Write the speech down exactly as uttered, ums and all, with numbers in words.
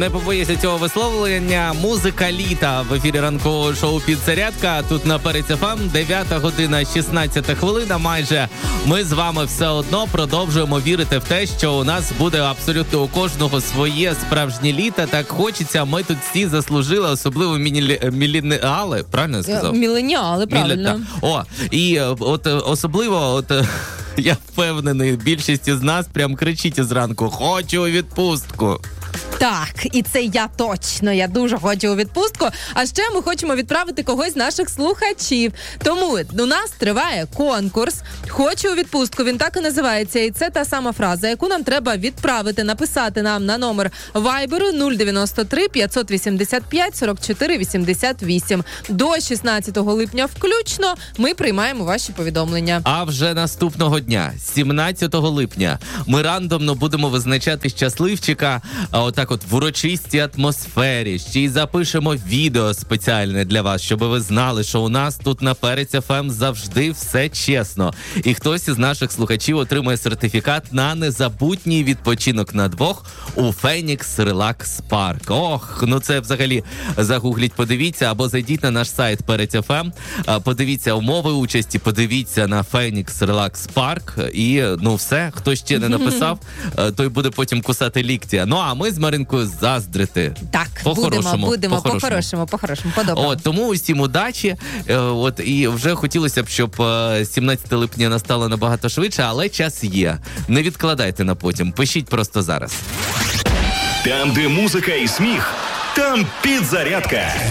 Не побоюся цього висловлення. Музика літа в ефірі ранкового шоу «Підзарядка». Тут на Перець еф ем, дев'ята година, шістнадцята хвилина майже. Ми з вами все одно продовжуємо вірити в те, що у нас буде абсолютно у кожного своє справжнє літо. Так хочеться, ми тут всі заслужили, особливо міленіали, правильно я сказав? Міленіали, правильно. Мілі... О, і от особливо, от я впевнений, більшість із нас прям кричить зранку: «Хочу у відпустку». Так, і це я точно, я дуже хочу у відпустку. А ще ми хочемо відправити когось з наших слухачів. Тому у нас триває конкурс «Хочу у відпустку». Він так і називається. І це та сама фраза, яку нам треба відправити, написати нам на номер Вайберу нуль дев'яносто три п'ятсот вісімдесят п'ять сорок чотири вісімдесят вісім. До шістнадцятого липня включно ми приймаємо ваші повідомлення. А вже наступного дня, сімнадцятого липня, ми рандомно будемо визначати щасливчика, а отак от в урочистій атмосфері. Ще й запишемо відео спеціальне для вас, щоб ви знали, що у нас тут на Перець еф ем завжди все чесно. І хтось із наших слухачів отримує сертифікат на незабутній відпочинок на двох у Фенікс Релакс Парк. Ох, ну це взагалі загугліть, подивіться, або зайдіть на наш сайт Перець еф ем, подивіться умови участі, подивіться на Фенікс Релакс Парк і, ну все, хто ще не написав, той буде потім кусати лікті. Ну а ми з Маринкою заздрити. Так, по-хорошому, будемо, будемо, по-хорошому. по-хорошому, по-хорошому, по-доброму. От, тому усім удачі. Е, от, і вже хотілося б, щоб е, сімнадцяте липня настало набагато швидше, але час є. Не відкладайте на потім, пишіть просто зараз. Там, де музика і сміх, там підзарядка.